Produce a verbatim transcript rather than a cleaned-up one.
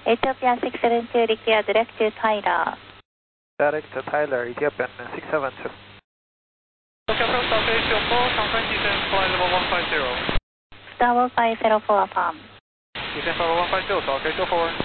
Ethiopia six seven two, Rikia, direct to Tyler. Direct to Tyler, Ethiopian six seven two. Okay, approach South eight zero four, San Francisco, flight level one five zero. Tower five zero four, affirm. Descent level one five zero, South eight zero four.